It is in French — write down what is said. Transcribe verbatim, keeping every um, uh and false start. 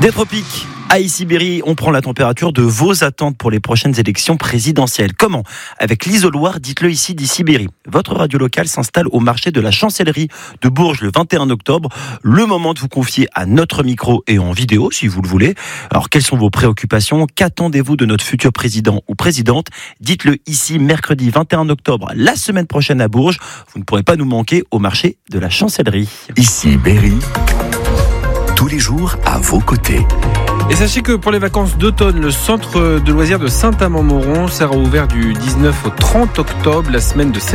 C'est tropique. À Issy-Berry, on prend la température de vos attentes pour les prochaines élections présidentielles. Comment ? Avec l'isoloir, dites-le ici d'Issy-Berry. Votre radio locale s'installe au marché de la Chancellerie de Bourges le vingt et un octobre. Le moment de vous confier à notre micro et en vidéo, si vous le voulez. Alors, quelles sont vos préoccupations ? Qu'attendez-vous de notre futur président ou présidente ? Dites-le ici, mercredi vingt et un octobre, la semaine prochaine à Bourges. Vous ne pourrez pas nous manquer au marché de la Chancellerie. Issy-Berry, tous les jours à vos côtés. Et sachez que pour les vacances d'automne, le centre de loisirs de Saint-Amand-Montrond sera ouvert du dix-neuf au trente octobre, la semaine de